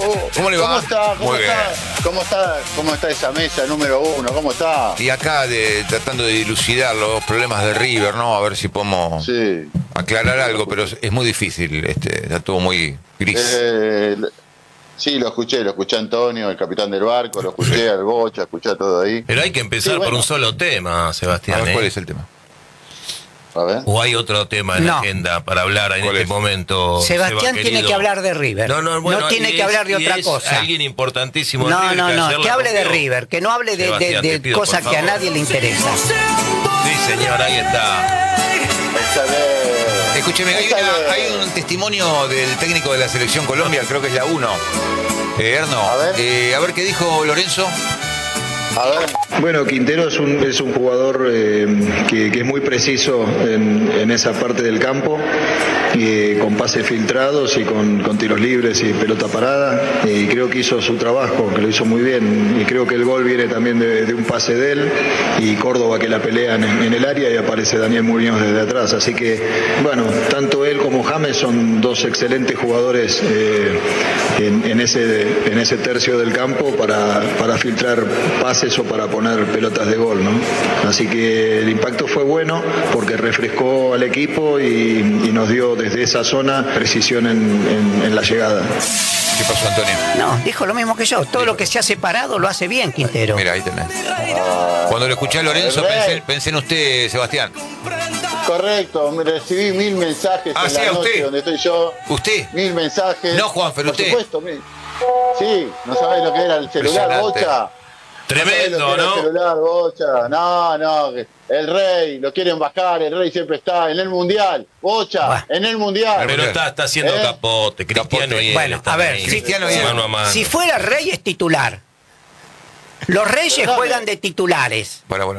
¿Cómo le va? ¿Cómo está? Muy bien. ¿Cómo está esa mesa número uno? ¿Cómo está? Y acá tratando de dilucidar los problemas de River, ¿no? A ver si podemos aclarar algo, pero es muy difícil, está todo muy gris. Sí, lo escuché a Antonio, el capitán del barco, lo escuché al Bocha, escuché a todo ahí. Pero hay que empezar por un solo tema, Sebastián. A ver, ¿cuál es el tema? A ver. ¿O hay otro tema en la agenda para hablar en este momento? Sebastián tiene que hablar de River. Bueno, tiene que hablar de otra es cosa. Alguien importantísimo. No, que hable de River, que no hable de cosas que a nadie le interesa. Sí, señor, ahí está. Escúcheme, hay un testimonio del técnico de la Selección Colombia, creo que es la 1. Erno, a ver qué dijo Lorenzo. A ver. Bueno, Quintero es un jugador que es muy preciso en esa parte del campo, con pases filtrados y con tiros libres y pelota parada, y creo que hizo su trabajo, que lo hizo muy bien, y creo que el gol viene también de un pase de él, y Córdoba que la pelea en el área, y aparece Daniel Muñoz desde atrás, así que bueno, tanto él como James son dos excelentes jugadores en ese tercio del campo para filtrar pases o para poner pelotas de gol, ¿no? Así que el impacto fue bueno porque refrescó al equipo y nos dio desde esa zona precisión en la llegada. ¿Qué pasó, Antonio? No, dijo lo mismo que yo. Todo lo que se ha separado lo hace bien, Quintero. Mira, ahí tenés. Cuando lo escuché a Lorenzo pensé en usted, Sebastián. Correcto, recibí 1000 mensajes en la noche donde estoy yo. ¿Usted? 1000 mensajes. No, Juanfer, usted. Por supuesto, sí, no sabés lo que era el celular, Bocha. Tremendo, ¿no? El celular, Bocha. No, el Rey, lo quieren bajar, el Rey siempre está en el Mundial, Bocha, en el Mundial. Pero está haciendo capote, Cristiano y él. Bueno, a ver, Cristiano y él. Mano a mano. Si fuera Rey es titular. Los Reyes juegan de titulares. Bueno.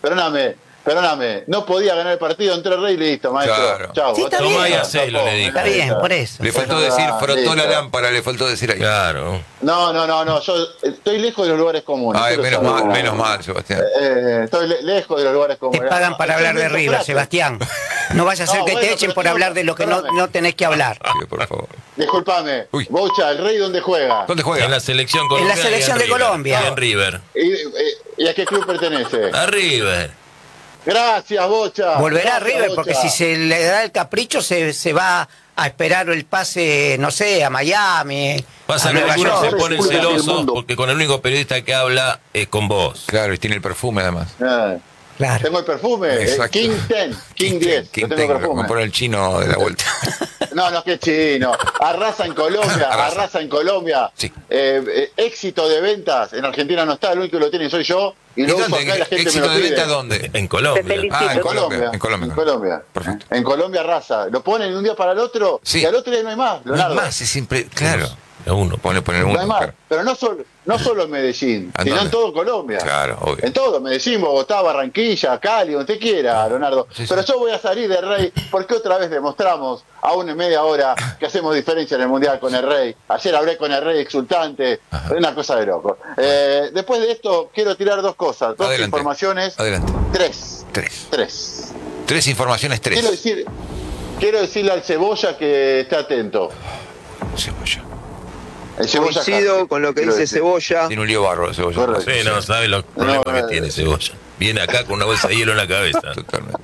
Perdóname, no podía ganar el partido entre Rey y listo, maestro. Claro. Chau, Sí, está Tomá bien. y hacelo, le dijo. Está bien, por eso. Le faltó decir, frotó la lámpara, le faltó decir ahí. Claro. No, yo estoy lejos de los lugares comunes. Ay, menos mal, Sebastián. Estoy lejos de los lugares Te comunes. pagan para hablar de River, Sebastián. No vaya a ser que te echen por hablar de lo que no tenés que hablar. Sí, por favor. Disculpame. Bocha, ¿el Rey dónde juega? ¿Dónde juega? En la selección colombiana. En la selección de Colombia. En River. ¿Y a qué club pertenece? A River. Gracias, Bocha. Volverá a Gracias, River, Bocha. porque si se le da el capricho se va a esperar el pase, no sé, a Miami. Pasa a que Nueva algunos se York. ponen celosos porque con el único periodista que habla es con vos. Claro, y tiene el perfume además. Claro. Tengo el perfume, Exacto. King 10, King 10. King Yo tengo 10, perfume. compró el chino de la vuelta. No, que chino. Arrasa en Colombia. Sí. Éxito de ventas. En Argentina no está, el único que lo tiene soy yo. Y lo uso acá y la gente me ¿Éxito lo de pide. venta dónde? En Colombia. En Colombia. En Colombia. Perfecto. En Colombia arrasa. Lo ponen de un día para el otro y al otro día no hay más, Leonardo. No hay más, es siempre. Claro. Uno. Poner No uno. hay más. Claro. Pero no solo en Medellín, ¿A sino dónde? en todo Colombia. Claro, obvio. En todo, Medellín, Bogotá, Barranquilla, Cali, donde usted quiera, Leonardo. Sí, sí. Pero yo voy a salir de Rey porque otra vez demostramos a una media hora que hacemos diferencia en el Mundial con el Rey. Ayer hablé con el Rey exultante, una cosa de loco. Después de esto quiero tirar dos cosas, dos Adelante. informaciones. Adelante. Tres Informaciones, 3. Quiero decirle al Cebolla que esté atento. Cebolla. El Cebolla Coincido Casi, con lo que quiero dice decir. Cebolla. Tiene un lío barro, Cebolla. Correcto. Sí, no, sabe los problemas que tiene Cebolla. Viene acá con una bolsa de hielo en la cabeza. Totalmente.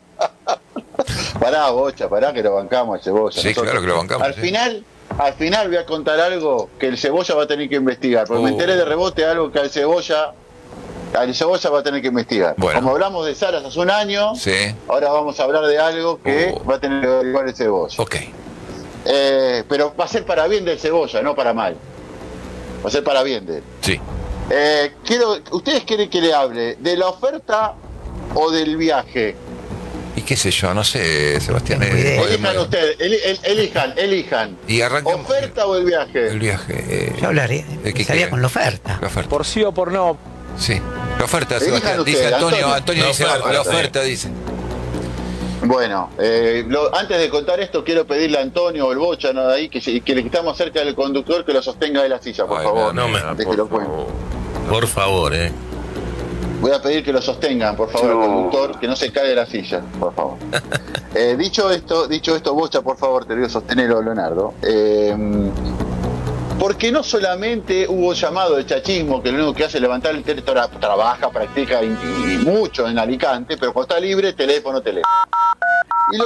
Pará, Bocha, pará que lo bancamos al Cebolla. Sí, claro que lo bancamos. Al final voy a contar algo que el Cebolla va a tener que investigar. Porque me enteré de rebote algo que al Cebolla va a tener que investigar. Bueno. Como hablamos de Saras hace un año, Sí. ahora vamos a hablar de algo que va a tener que averiguar el Cebolla. Ok. Pero va a ser para bien del Cebolla, no para mal. Va a ser para bien de él. Sí. ¿Ustedes quieren que le hable de la oferta o del viaje? Y qué sé yo, no sé, Sebastián. Elijan ustedes, elijan. Y arrancamos. ¿Oferta o el viaje? El viaje. Yo hablaría, ¿de qué empezaría quieren? con la oferta. La oferta. Por sí o por no. Sí. La oferta, Elijan Sebastián. ustedes, Dice Antonio. Antonio. Antonio La dice oferta, la oferta, dice. Bueno, antes de contar esto, quiero pedirle a Antonio o el Bocha, ¿no? Ahí, que le estamos cerca del conductor, que lo sostenga de la silla, por Ay, favor. no me- Déjelo cuento. Por favor, Voy a pedir que lo sostengan, por favor, al conductor, que no se caiga de la silla, por favor. Dicho esto, Bocha, por favor, te digo sostenerlo, Leonardo. Porque no solamente hubo llamado de chachismo, que lo único que hace es levantar el teléfono, trabaja, practica y mucho en Alicante, pero cuando está libre, teléfono. Y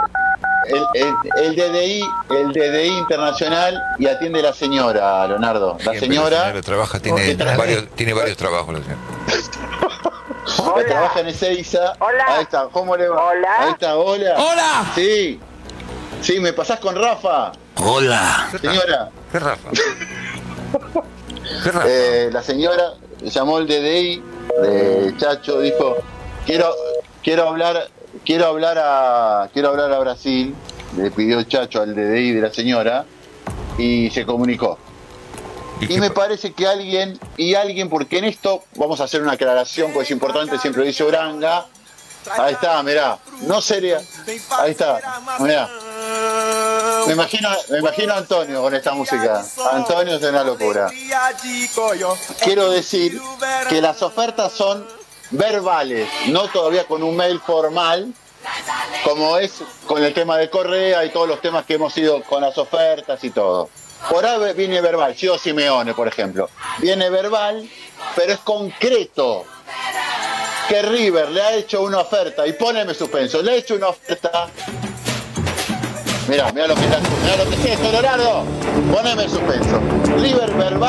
el DDI internacional, y atiende la señora, Leonardo. La señora trabaja, tiene varios trabajos la señora. Que trabaja en Ezeiza. Hola. Ahí está, ¿cómo le va? Hola. Ahí está, hola. ¡Hola! Sí, ¿me pasás con Rafa? ¡Hola! Señora. ¿Qué Rafa? ¿Qué Rafa? La señora llamó el DDI de Chacho, dijo, quiero hablar a Brasil. Le pidió Chacho al DDI de la señora y se comunicó. Y me parece que alguien, porque en esto vamos a hacer una aclaración, porque es importante, siempre lo dice Uranga. Ahí está, mirá, no sería. Ahí está, mirá. Me imagino a Antonio con esta música. Antonio es una locura. Quiero decir que las ofertas son verbales, no todavía con un mail formal, como es con el tema de Correa y todos los temas que hemos ido con las ofertas y todo. Por ahí viene verbal, Gio Simeone, por ejemplo. Viene verbal, pero es concreto. Que River le ha hecho una oferta, y poneme suspenso, le ha hecho una oferta. Mirá lo que es esto, Leonardo. Poneme suspenso. River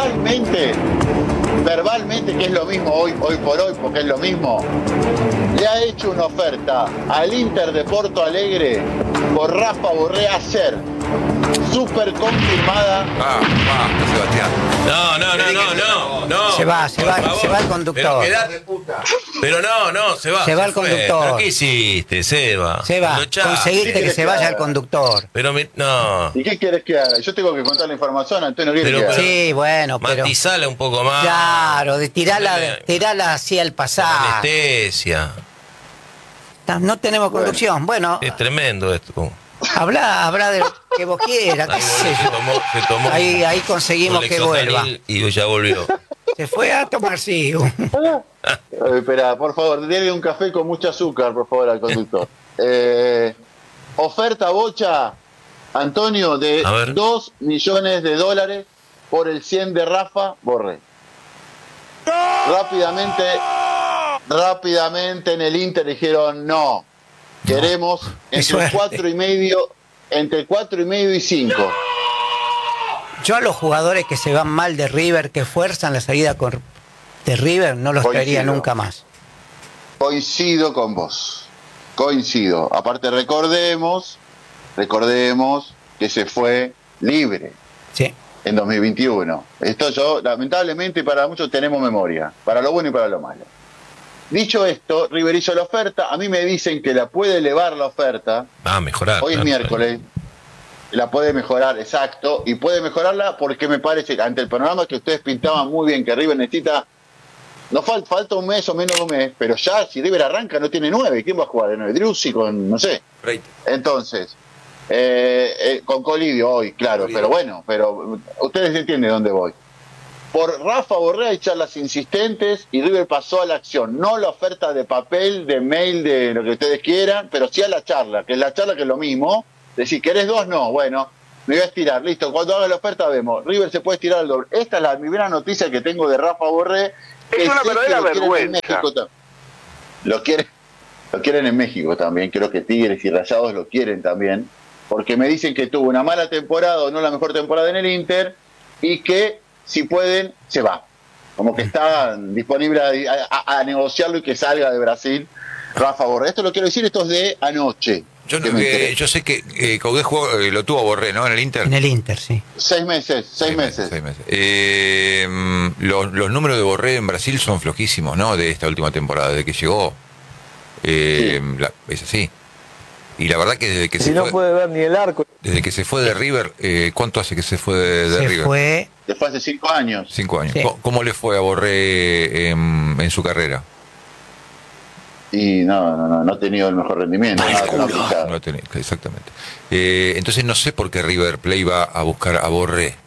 verbalmente, que es lo mismo hoy por hoy, porque es lo mismo, le ha hecho una oferta al Inter de Porto Alegre por Rafa Borré ayer. Súper confirmada. Sebastián. No. Se va el conductor. Pero no, se va. Se va el conductor. ¿Pero qué hiciste, Seba? Conseguiste que se vaya el conductor. Pero no. ¿Y qué quieres que haga? Yo tengo que contar la información, Antonio. Pero, sí, bueno, pero matizala un poco más. Claro, de tirarla así al pasado. Anestesia. No tenemos conducción. Bueno, Es tremendo esto. habla de lo que vos quieras. qué sé yo. Se tomó Ahí conseguimos que vuelva. Y ya volvió. Se fue a tomar Espera, por favor, denle un café con mucho azúcar, por favor, al conductor. Oferta bocha, Antonio, de $2 millones por el 100 de Rafa Borré. Rápidamente en el Inter dijeron no. Queremos entre 4,5 y 5. Yo a los jugadores que se van mal de River, que fuerzan la salida de River, no los traería nunca más. Coincido con vos. Aparte recordemos que se fue libre. Sí. En 2021. Esto lamentablemente para muchos tenemos memoria, para lo bueno y para lo malo. Dicho esto, River hizo la oferta, a mí me dicen que la puede elevar la oferta. Mejorar. Hoy es miércoles. La puede mejorar, exacto, y puede mejorarla porque me parece, ante el panorama que ustedes pintaban muy bien, que River necesita, no falta un mes o menos de un mes, pero ya si River arranca no tiene 9, ¿quién va a jugar de 9? Drussi con, no sé. Entonces, con Colidio hoy, claro, pero ustedes entienden dónde voy. Por Rafa Borré hay charlas insistentes y River pasó a la acción, no la oferta de papel, de mail, de lo que ustedes quieran, pero sí a la charla, que es lo mismo. Decir, ¿querés 2? No, bueno, me voy a estirar, listo, cuando haga la oferta vemos. River se puede estirar al doble. Esta es la primera noticia que tengo de Rafa Borré. Es una verdadera vergüenza. Lo quieren en México también, creo que Tigres y Rayados lo quieren también, porque me dicen que tuvo una mala temporada o no la mejor temporada en el Inter y que si pueden, se va. Como que está disponible a negociarlo y que salga de Brasil Rafa Borré. Esto lo quiero decir, esto es de anoche. Yo sé que Caudé lo tuvo Borré, ¿no? En el Inter. En el Inter, sí. 6 meses. Los números de Borré en Brasil son flojísimos, ¿no? De esta última temporada, desde que llegó. Es así. Y la verdad que desde que no puede ver ni el arco. Desde que se fue de River, ¿cuánto hace que se fue de River? Después de 5 años. 5 años. Sí. ¿Cómo le fue a Borré en su carrera? Y no ha tenido el mejor rendimiento. No ha tenido, exactamente. Entonces no sé por qué River Plate va a buscar a Borré.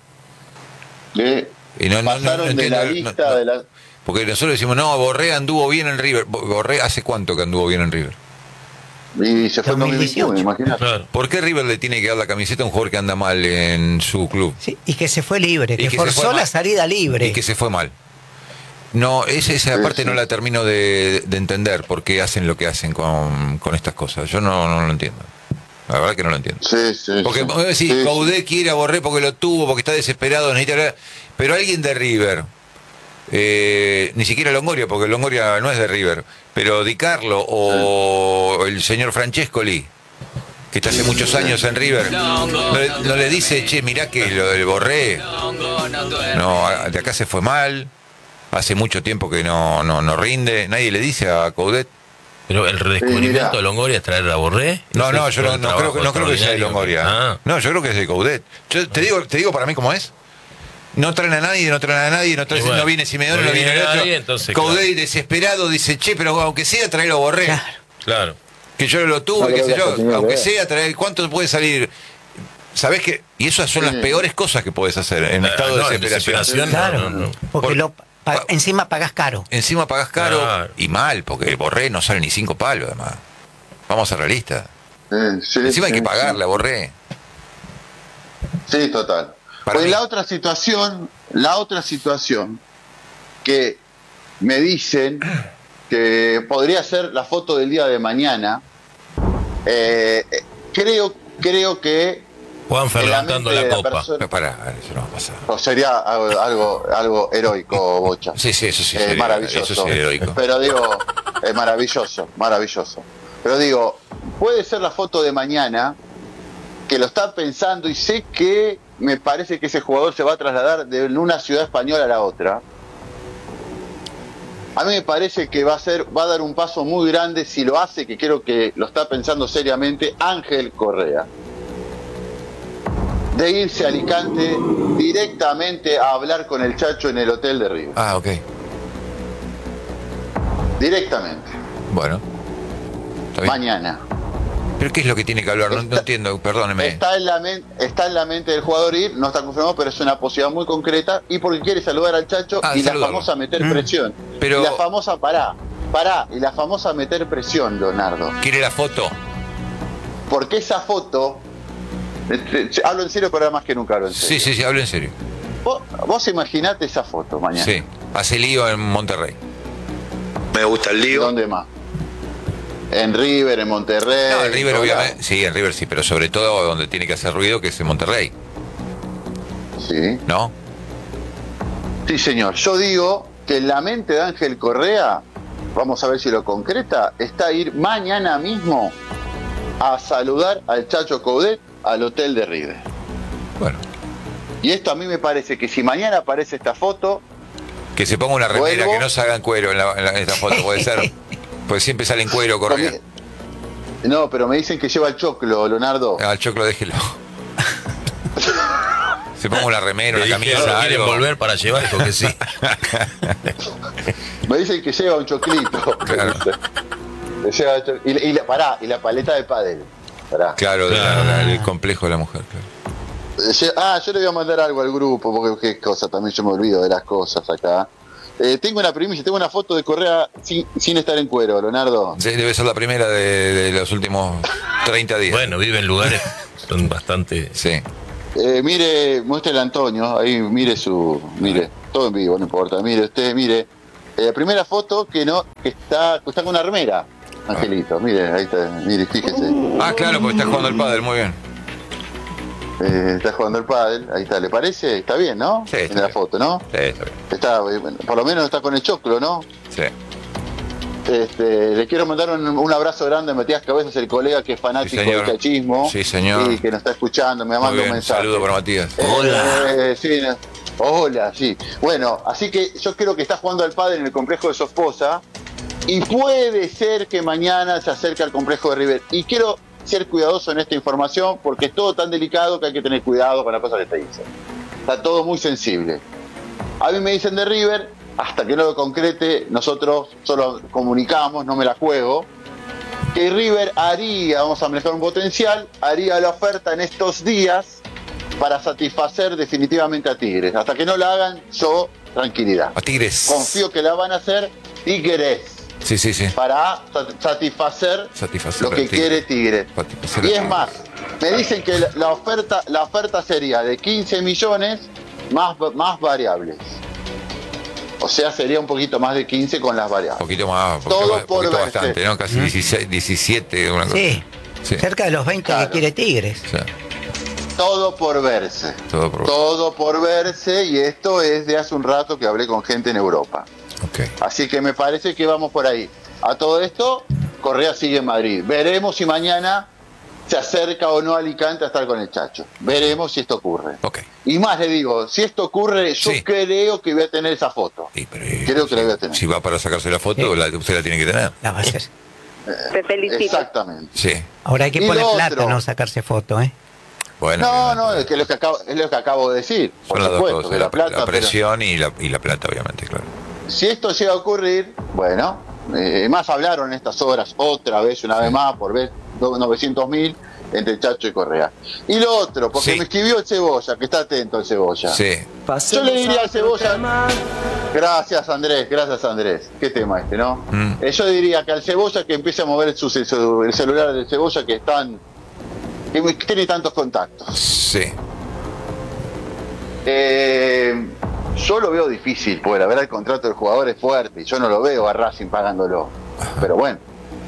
Pasaron de la lista de la... Porque nosotros decimos, no, Borré anduvo bien en River. ¿Borré hace cuánto que anduvo bien en River? Y se fue en 2021, imagínate. Claro. ¿Por qué River le tiene que dar la camiseta a un jugador que anda mal en su club? Sí, y que se fue libre, que forzó la salida libre. Y que se fue mal. No, esa parte no la termino de entender por qué hacen lo que hacen con estas cosas. Yo no lo entiendo. La verdad que no lo entiendo. Porque vos decís, Coudet quiere a Borré porque lo tuvo, porque está desesperado, necesita... Pero alguien de River, ni siquiera Longoria, porque Longoria no es de River, pero Di Carlo o el señor Francescoli, que está hace muchos años en River, no le dice, che, mirá que lo del Borré, no, de acá se fue mal, hace mucho tiempo que no rinde, nadie le dice a Coudet. Pero el redescubrimiento de Longoria es traer a Borré. No, yo no creo que sea de Longoria. No, yo creo que es de Coudet. Yo te digo para mí cómo es. No traen a nadie, no viene Simeone, no viene el otro. Coudet desesperado dice, che, pero aunque sea traerlo a Borré. Claro. Que yo lo tuve, qué sé yo, aunque sea traer, ¿cuánto puede salir? ¿Sabés qué? Y esas son las peores cosas que puedes hacer en estado de desesperación. Claro, porque encima pagás caro. Encima pagás caro y mal, porque el Borré no sale ni 5 palos, además. Vamos a ser realistas. Encima hay que pagarle a Borré. Sí, total. Pues la otra situación que me dicen que podría ser la foto del día de mañana, creo que Juanfer levantando la copa. Eso no va a pasar. O sería algo heroico, Bocha. Sí, eso sí. Maravilloso. Eso sí, heroico. Pero digo, es maravilloso. Pero digo, puede ser la foto de mañana, que lo está pensando y sé que me parece que ese jugador se va a trasladar de una ciudad española a la otra. A mí me parece que va a dar un paso muy grande si lo hace, que creo que lo está pensando seriamente, Ángel Correa. De irse a Alicante directamente a hablar con el Chacho en el hotel de River. Ah, ok. Directamente. Bueno. Mañana. ¿Pero qué es lo que tiene que hablar? No entiendo, perdóneme. Está en la mente del jugador ir, no está confirmado, pero es una posibilidad muy concreta, y porque quiere saludar al Chacho y saludarlo. La famosa meter presión. Pero... Y la famosa y la famosa meter presión, Leonardo. ¿Quiere la foto? Porque esa foto, hablo en serio, pero ahora más que nunca hablo en serio. Sí, hablo en serio. Vos imaginate esa foto mañana. Sí, hace lío en Monterrey. Me gusta el lío. ¿Dónde más? En River, en Monterrey. No, en River obviamente. Sí, en River sí, pero sobre todo donde tiene que hacer ruido, que es en Monterrey. Sí. ¿No? Sí, señor. Yo digo que en la mente de Ángel Correa, vamos a ver si lo concreta, está ir mañana mismo a saludar al Chacho Coudet al hotel de River. Bueno. Y esto a mí me parece que si mañana aparece esta foto... Que se ponga una remera, que no se haga en cuero en esta foto, puede ser. Pues siempre sale en cuero, Correa. No, pero me dicen que lleva el choclo, Leonardo. Al choclo déjelo. Se ponga una remera, una camisa, algo. Quieren volver para llevar, porque sí. Me dicen que lleva un choclito. Claro. Y la paleta de pádel. Claro, el complejo de la mujer, claro. Yo le voy a mandar algo al grupo, porque qué cosa, también yo me olvido de las cosas acá. Tengo una primicia, tengo una foto de Correa sin estar en cuero, Leonardo. Sí, debe ser la primera de los últimos 30 días. Bueno, vive en lugares son bastante... Sí. Mire, muéstrele a Antonio, ahí mire todo en vivo, no importa, mire, la primera foto que está con una remera, Angelito, mire, ahí está, mire, fíjese. Claro, porque está jugando al pádel, muy bien. Está jugando el pádel, ahí está, ¿le parece? Está bien, ¿no? Sí, está en la foto, ¿no? Sí, está bien. Por lo menos está con el choclo, ¿no? Sí. Le quiero mandar un abrazo grande a Matías Cabezas, el colega que es fanático del cachismo. Sí, señor. Y que nos está escuchando, me manda un mensaje. Saludo para Matías. Hola. Sí, hola, sí. Bueno, así que yo creo que está jugando al pádel en el complejo de su esposa y puede ser que mañana se acerque al complejo de River. Y quiero ser cuidadoso en esta información porque es todo tan delicado que hay que tener cuidado con las cosas que te dicen. Está todo muy sensible. A mí me dicen de River, hasta que no lo concrete, nosotros solo comunicamos, no me la juego, que River vamos a manejar un potencial, haría la oferta en estos días para satisfacer definitivamente a Tigres. Hasta que no la hagan, yo, tranquilidad. A Tigres. Confío que la van a hacer Tigres. para satisfacer lo que quiere Tigre. Y es más, me dicen que la oferta sería de 15 millones más variables. O sea, sería un poquito más de 15 con las variables. Un poquito más, todo por verse. Bastante, ¿no? Casi 16, 17, una cosa. Sí, cerca de los 20 que quiere Tigres. Sí. Todo por verse. Todo por verse, y esto es de hace un rato que hablé con gente en Europa. Okay. Así que me parece que vamos por ahí. A todo esto, Correa sigue en Madrid. Veremos si mañana se acerca o no a Alicante a estar con el Chacho. Veremos si esto ocurre. Okay. Y más le digo, si esto ocurre, yo creo que voy a tener esa foto. Sí, pero creo que la voy a tener. Si va para sacarse la foto, usted la tiene que tener. La va a hacer. Te felicito. Exactamente. Sí. Ahora hay que poner plata, no sacarse foto, ¿eh? Bueno, no, es que es lo que acabo de decir. Por supuesto, que la plata, la presión y la plata, obviamente, claro. Si esto llega a ocurrir, bueno, más hablaron en estas horas otra vez, una vez más, por ver 900.000 entre Chacho y Correa. Y lo otro, porque me escribió el Cebolla, que está atento el Cebolla. Sí. Yo le diría al Cebolla, gracias Andrés. Qué tema este, ¿no? Yo diría que al Cebolla que empiece a mover el celular del Cebolla que tiene tantos contactos. Sí. Yo lo veo difícil, porque la verdad el contrato del jugador es fuerte y yo no lo veo a Racing pagándolo. Pero bueno.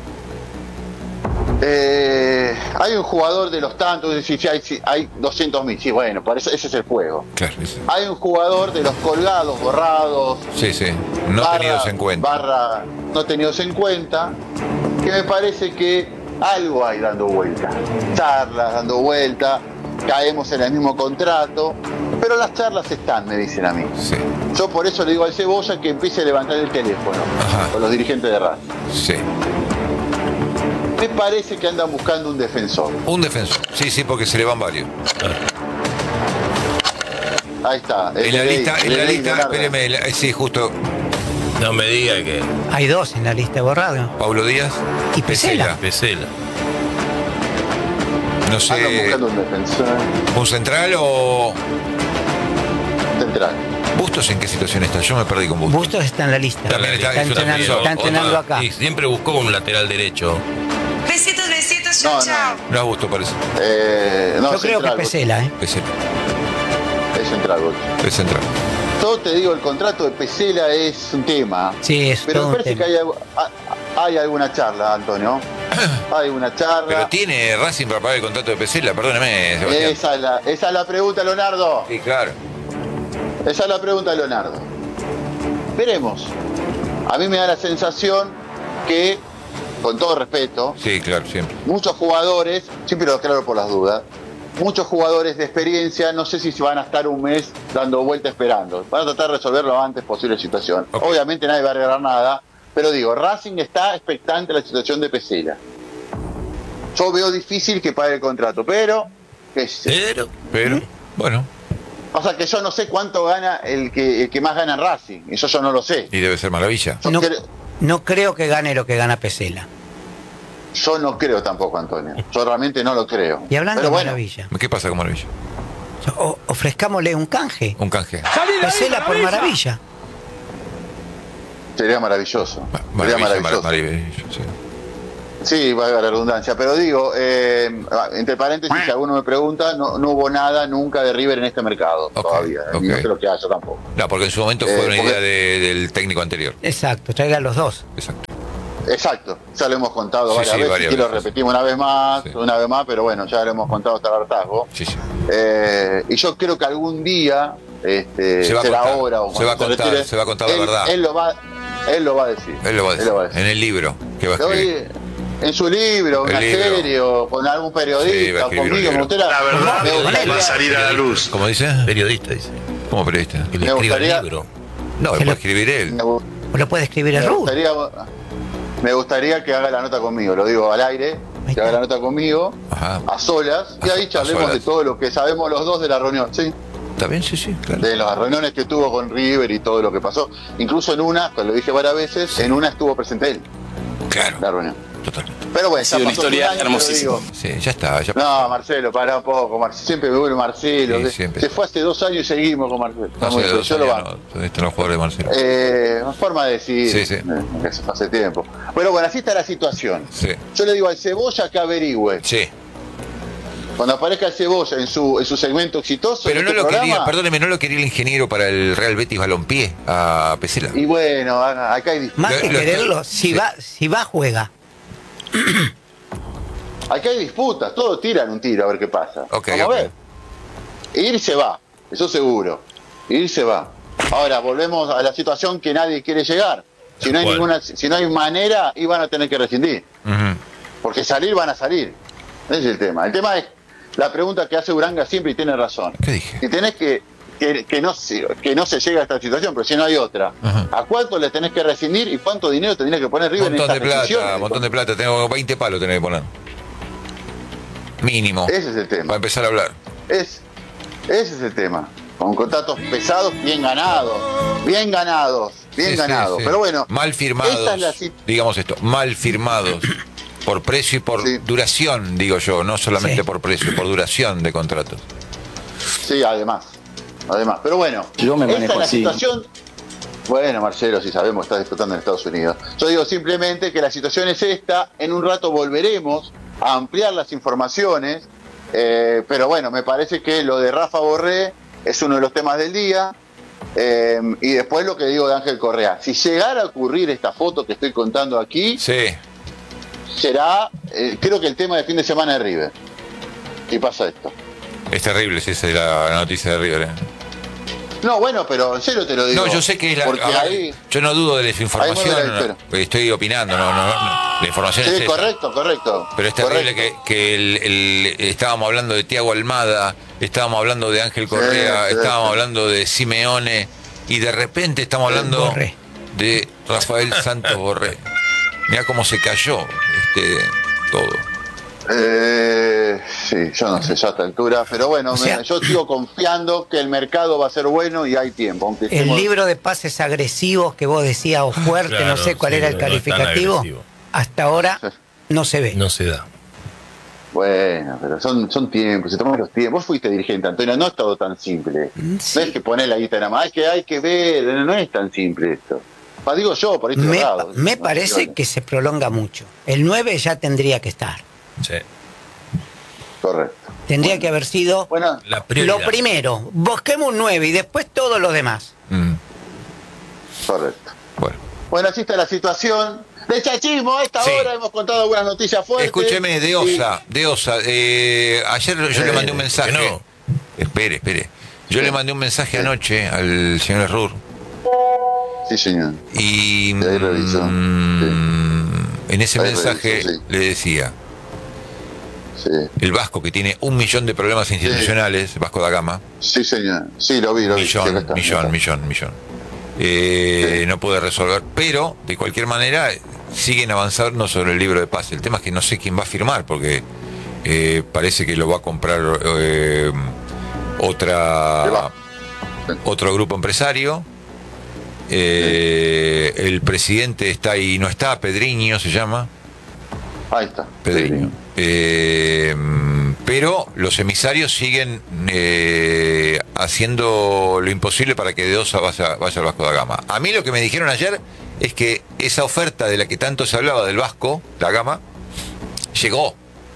Hay un jugador de los tantos, hay 200.000, sí, bueno, ese es el juego. Claro, sí. Hay un jugador de los colgados, borrados, no tenidos en cuenta. No tenidos en cuenta, que me parece que algo hay dando vuelta. Charlas dando vuelta, caemos en el mismo contrato, pero las charlas están, me dicen a mí. Sí. Yo por eso le digo al Cebolla que empiece a levantar el teléfono con los dirigentes de Racing. Sí. Me parece que andan buscando un defensor. Un defensor, sí, porque se le van varios. Ahí está. En la lista, espéreme, sí, justo. No me diga que... Hay dos en la lista borrada. Paulo Díaz y Pesela. No sé. Andan buscando un defensor. ¿Un central o...? Central. ¿Bustos en qué situación está? Yo me perdí con Bustos. Bustos está en la lista. También está entrenando acá. Y siempre buscó un lateral derecho. Besitos, chao. No a Bustos parece. No, yo creo que es Pesela, Pesela. Es central, Es central. Yo te digo, el contrato de Pesela es un tema. Sí, es pero me parece que hay alguna charla, Antonio. Hay una charla. Pero tiene Racing para pagar el contrato de Pesela, perdóneme, Sebastián. Esa es la pregunta, Leonardo. Sí, claro. Esa es la pregunta, Leonardo. Veremos. A mí me da la sensación que, con todo respeto, sí, claro, siempre. Muchos jugadores, siempre lo aclaro por las dudas, muchos jugadores de experiencia, no sé si van a estar un mes dando vuelta esperando. Van a tratar de resolver lo antes posible la situación. Okay. Obviamente nadie va a arreglar nada, pero digo, Racing está expectante de la situación de Pesela. Yo veo difícil que pague el contrato, pero bueno. O sea que yo no sé cuánto gana el que más gana en Racing, eso yo no lo sé. Y debe ser maravilla. No creo que gane lo que gana Pesela. Yo no creo tampoco, Antonio. Yo realmente no lo creo. Y hablando de Maravilla. ¿Qué pasa con Maravilla? Ofrezcámosle un canje. Un canje. Pesela por Maravilla. Sería maravilloso. Sería maravilloso. Sí, va a haber redundancia. Pero digo, entre paréntesis, si alguno me pregunta, no hubo nada nunca de River en este mercado todavía. No creo que haya tampoco. No, porque en su momento fue una idea del técnico anterior. Exacto, traigan los dos. Exacto, ya lo hemos contado varias veces, y lo repetimos una vez más, pero bueno, ya lo hemos contado hasta el hartazgo. Y yo creo que algún día, será ahora o se va a contar la verdad. Él lo va a decir. En el libro que va a escribir. En su libro, una serie, o con algún periodista, conmigo, la verdad va a salir a la luz. ¿Cómo dice? Periodista, dice. ¿Cómo periodista? Que le escriba el libro. No, lo puede escribir él. O lo puede escribir el Ruth. Me gustaría que haga la nota conmigo, lo digo al aire, que haga la nota conmigo, a solas, y ahí charlemos de todo lo que sabemos los dos de la reunión, ¿sí? Está bien, sí, claro. De las reuniones que tuvo con River y todo lo que pasó. Incluso en una, que lo dije varias veces, en una estuvo presente él. Claro. La reunión. Totalmente. Pero bueno, ha sido una historia hermosísima. Sí, ya está. No, Marcelo, pará un poco. Siempre me vuelve Marcelo. Sí, siempre. Se fue hace 2 años y seguimos con Marcelo. Yo lo banco. Están los jugadores de Marcelo. Forma de decir. Sí, sí. Que se fue hace tiempo. Pero bueno, así está la situación. Sí. Yo le digo al Cebolla que averigüe. Sí. Cuando aparezca el Cebolla en su segmento exitoso. Pero no lo quería, perdóneme, no lo quería el ingeniero para el Real Betis Balompié a Pesela. Y bueno, acá hay disputas. Más que quererlo, si va, juega. Acá hay disputas, todos tiran un tiro a ver qué pasa. Vamos a ver. Ir se va, eso seguro. Ir se va. Ahora, volvemos a la situación que nadie quiere llegar. Si no hay manera, iban a tener que rescindir. Porque salir van a salir. Ese es el tema. El tema es la pregunta que hace Uranga siempre y tiene razón. ¿Qué dije? Si tenés que no se llega a esta situación, pero si no hay otra. ¿A cuánto le tenés que rescindir y cuánto dinero tendría que poner River en esta Un montón de plata, tengo 20 palos tenés que poner. Mínimo. Ese es el tema. Para empezar a hablar. Ese es el tema. Con contratos pesados, bien ganados. Sí. Pero bueno. Mal firmados. Digamos esto, mal firmados. Por precio y por duración, digo yo, no solamente por precio, por duración de contratos. Sí, además. Pero bueno, yo me manejo esta es la así. Situación. Bueno, Marcelo, si sabemos, está disfrutando en Estados Unidos. Yo digo simplemente que la situación es esta. En un rato volveremos a ampliar las informaciones. Pero bueno, me parece que lo de Rafa Borré es uno de los temas del día. Y después lo que digo de Ángel Correa. Si llegara a ocurrir esta foto que estoy contando aquí, será, creo que el tema de fin de semana de River. Y pasa esto. Es terrible si esa es la noticia de River. No, bueno, pero en serio te lo digo. No, yo sé que es la. Ahí, yo no dudo de la información. Estoy opinando, la información es esa. Correcto. Pero es terrible que estábamos hablando de Thiago Almada, estábamos hablando de Ángel Correa, estábamos hablando de Simeone, y de repente estamos hablando de Rafael Santos Borré. Mirá cómo se cayó todo. Sí, yo no sé ya a esta altura, pero bueno, yo sigo confiando que el mercado va a ser bueno y hay tiempo. Aunque el libro de pases agresivos que vos decías, o fuerte, claro, no sé cuál era el calificativo, hasta ahora no se ve. No se da. Bueno, pero son tiempos, se toman los tiempos. Vos fuiste dirigente, Antonio, no ha estado tan simple. Sí. No es que poner la guita nada más, es que hay que ver, no es tan simple esto. Digo yo, por ahí me parece que se prolonga mucho. El 9 ya tendría que estar. Sí. Correcto. Tendría que haber sido lo primero. Busquemos un 9 y después todo lo demás. Correcto. Bueno, así está la situación. De chachismo, a esta hora hemos contado algunas noticias fuertes. Escúcheme, de Osa. Ayer yo le mandé un mensaje. No. Espere. Yo le mandé un mensaje anoche al señor Herrur. Sí, señor. Y en ese mensaje le decía: el Vasco, que tiene 1 millón de problemas institucionales, Vasco da Gama. Sí, señor. Sí, lo vi. Millón. No puede resolver, pero de cualquier manera siguen avanzando sobre el libro de paz. El tema es que no sé quién va a firmar, porque parece que lo va a comprar otro grupo empresario. El presidente está ahí, no está, Pedriño se llama. Ahí está. Pedriño. Pero los emisarios siguen haciendo lo imposible para que De Osa vaya al Vasco da Gama. A mí lo que me dijeron ayer es que esa oferta de la que tanto se hablaba del Vasco da Gama llegó.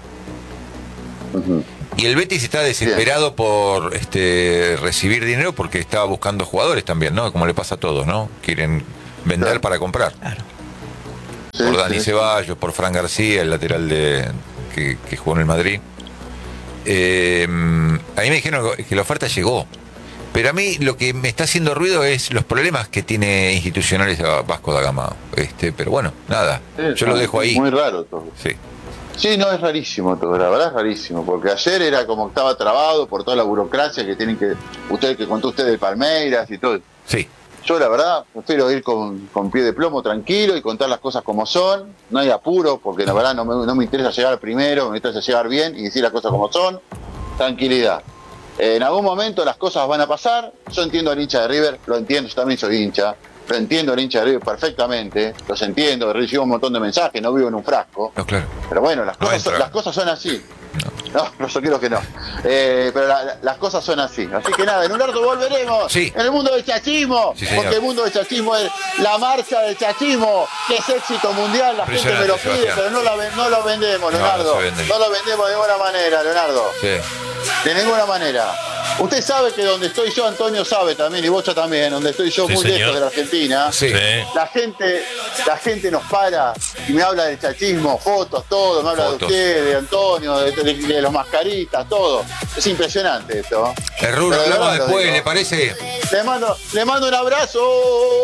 Y el Betis está desesperado por recibir dinero, porque estaba buscando jugadores también, ¿no? Como le pasa a todos, ¿no? Quieren vender para comprar. Claro. Por Dani Ceballos, por Fran García, el lateral que jugó en el Madrid. A mí me dijeron que la oferta llegó. Pero a mí lo que me está haciendo ruido es los problemas que tiene institucionales Vasco da Gama. Pero bueno, nada. Yo lo dejo ahí. Muy raro todo. Sí, no, es rarísimo todo, la verdad es rarísimo, porque ayer era como que estaba trabado por toda la burocracia que tienen que contó usted de Palmeiras y todo. Sí. Yo la verdad prefiero ir con pie de plomo, tranquilo, y contar las cosas como son. No hay apuro, porque la verdad no me interesa llegar primero, me interesa llegar bien y decir las cosas como son. Tranquilidad. En algún momento las cosas van a pasar. Yo entiendo al hincha de River, lo entiendo, yo también soy hincha. Lo entiendo el hincha de River perfectamente, los entiendo, recibo un montón de mensajes, no vivo en un frasco. No, claro. Pero bueno, las cosas son así. No, yo quiero que no. Pero las cosas son así. Así que nada, en un rato volveremos. Sí. En el mundo del chachismo. Sí, porque el mundo del chachismo es la marcha del chachismo, que es éxito mundial. La gente me lo pide, Sebastián. Pero no lo vendemos, Leonardo. No lo vendemos de ninguna manera, Leonardo. Sí. De ninguna manera. Usted sabe que donde estoy yo, Antonio sabe también, y Bocha también, donde estoy yo, muy lejos de la Argentina, la gente nos para y me habla del chachismo, fotos, todo, me habla de usted, de Antonio, de los mascaritas, todo. Es impresionante esto. El Rulo, hablamos después, ¿le parece? Le mando un abrazo.